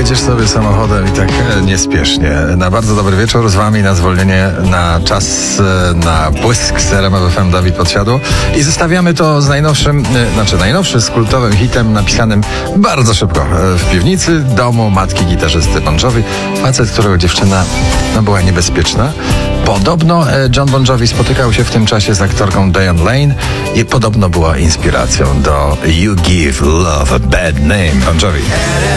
jedziesz sobie samochodem i tak niespiesznie. Na bardzo dobry wieczór z wami na zwolnienie, na czas, na błysk z RMF FM Dawid Podsiadło i zestawiamy to z najnowszy z kultowym hitem napisanym bardzo szybko w piwnicy domu matki gitarzysty Bon Jovi. Facet, którego dziewczyna była niebezpieczna. Podobno John Bon Jovi spotykał się w tym czasie z aktorką Diane Lane i podobno była inspiracją do You Give Love a Bad Name Bon Jovi.